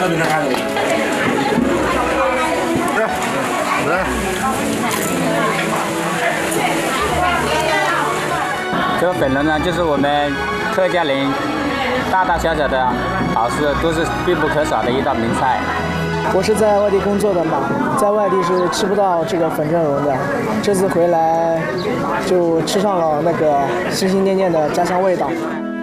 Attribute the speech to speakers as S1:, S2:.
S1: 这个粉轮呢，就是我们客家人大大小小的好事都是必不可少的一道名菜。
S2: 我是在外地工作的嘛，在外地是吃不到这个粉蒸蓉的，这次回来就吃上了那个心心念念的家乡味道。